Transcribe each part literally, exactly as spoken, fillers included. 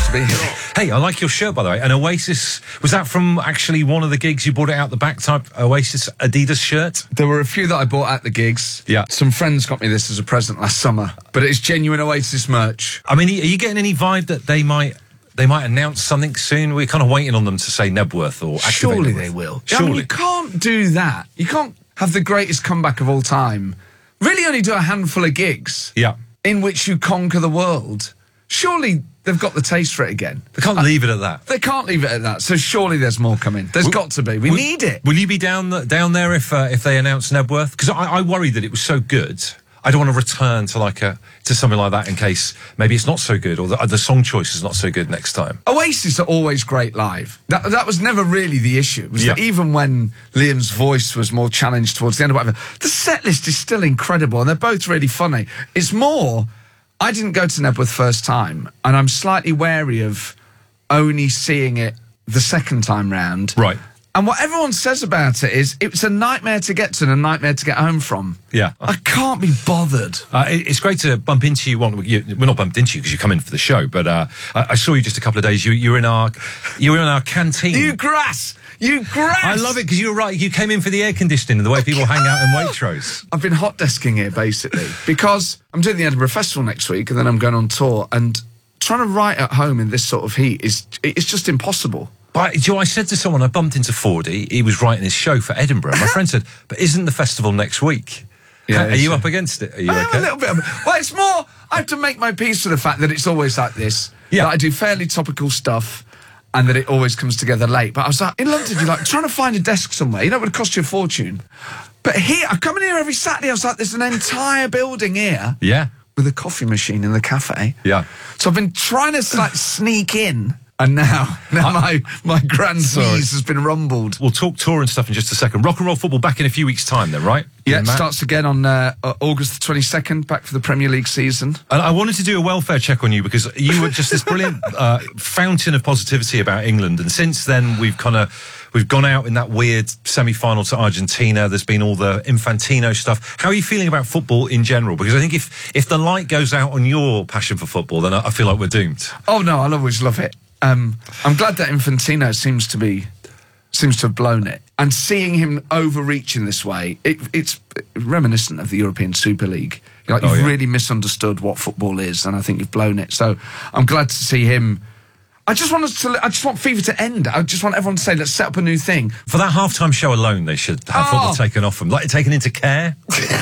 to be here. Hey, I like your shirt, by the way. An Oasis, was that from actually one of the gigs you brought it out the back type Oasis Adidas shirt? There were a few that I bought at the gigs. Yeah. Some friends got me this as a present last summer, but it's genuine Oasis merch. I mean, are you getting any vibe that they might they might announce something soon? We're kind of waiting on them to say Nebworth or activate Surely Nebworth. they will. Surely. I mean, you can't do that. You can't have the greatest comeback of all time. Really only do a handful of gigs Yeah. in which you conquer the world. Surely they've got the taste for it again. They can't leave it at that. They can't leave it at that. So surely there's more coming. There's Will- got to be. We will, need it. Will you be down th- down there if uh, if they announce Nebworth? Because I, I worry that it was so good. I don't want to return to like a to something like that in case maybe it's not so good or the, the song choice is not so good next time. Oasis are always great live. That that was never really the issue. It was Yeah. that even when Liam's voice was more challenged towards the end of whatever, the set list is still incredible and they're both really funny. It's more, I didn't go to Nebworth first time and I'm slightly wary of only seeing it the second time round. Right. And what everyone says about it is it's a nightmare to get to and a nightmare to get home from. Yeah. I can't be bothered. Uh, it, it's great to bump into you. Well, you, we're not bumped into you because you come in for the show, but uh, I, I saw you just a couple of days. You, you were in our, you were in our canteen. You grass! You grass! I love it because you were right. You came in for the air conditioning and the way people hang out in Waitrose. I've been hot desking here basically because I'm doing the Edinburgh Festival next week and then I'm going on tour and trying to write at home in this sort of heat is it's just impossible. But do you know, I said to someone, I bumped into Fordy. He was writing his show for Edinburgh. My friend said, "But isn't the festival next week? Yeah, are you a- up against it? Are you I am okay?" a little bit. Of, well, it's more. I have to make my peace with the fact that it's always like this. Yeah. That I do fairly topical stuff, and that it always comes together late. But I was like in London, you're like trying to find a desk somewhere. You know, it would cost you a fortune. But here, I come in here every Saturday. I was like, there's an entire building here. Yeah. With a coffee machine in the cafe. Yeah. So I've been trying to like sneak in, and now, now my my grand sneeze has been rumbled. We'll talk tour and stuff in just a second. Rock and Roll Football back in a few weeks' time then, right? Yeah, Yeah, it Matt? starts again on uh, uh, August the twenty-second, back for the Premier League season. And I wanted to do a welfare check on you because you were just this brilliant uh, fountain of positivity about England. And since then, we've kind of we've gone out in that weird semi-final to Argentina. There's been all the Infantino stuff. How are you feeling about football in general? Because I think if if the light goes out on your passion for football, then I, I feel like we're doomed. Oh no, I'll always love it. Um, I'm glad that Infantino seems to be seems to have blown it, and seeing him overreach in this way, it, it's reminiscent of the European Super League. You're like, Oh, you've yeah. really misunderstood what football is, and I think you've blown it. So I'm glad to see him. I just want us to. I just want FIFA to end. I just want everyone to say, let's set up a new thing. For that halftime show alone, they should have Oh. football taken off them, like taken into care.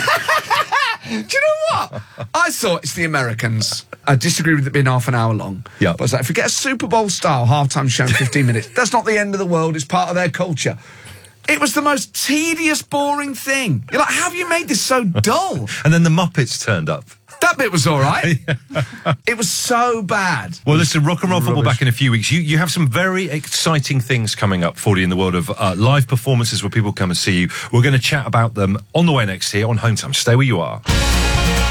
Do you know what? I thought it's the Americans. I disagree with it being half an hour long. Yeah. But I was like, if we get a Super Bowl style halftime show in fifteen minutes, that's not the end of the world. It's part of their culture. It was the most tedious, boring thing. You're like, how have you made this so dull? And then the Muppets turned up. That bit was all right. It was so bad. Well, listen, Rock and Roll Football Rubbish. back in a few weeks. You you have some very exciting things coming up for you in the world of uh, live performances where people come and see you. We're going to chat about them on the way next here on Home Time. Stay where you are.